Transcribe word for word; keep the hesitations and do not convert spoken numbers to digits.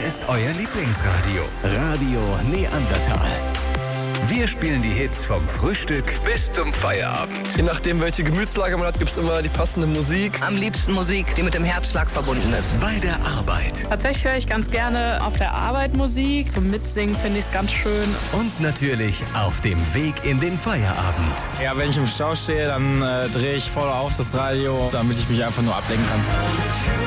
ist euer Lieblingsradio. Radio Neandertal. Wir spielen die Hits vom Frühstück bis zum Feierabend. Je nachdem, welche Gemütslage man hat, gibt es immer die passende Musik. Am liebsten Musik, die mit dem Herzschlag verbunden ist. Bei der Arbeit. Tatsächlich höre ich ganz gerne auf der Arbeit Musik. Zum Mitsingen finde ich es ganz schön. Und natürlich auf dem Weg in den Feierabend. Ja, wenn ich im Stau stehe, dann äh, drehe ich voll auf das Radio, damit ich mich einfach nur ablenken kann.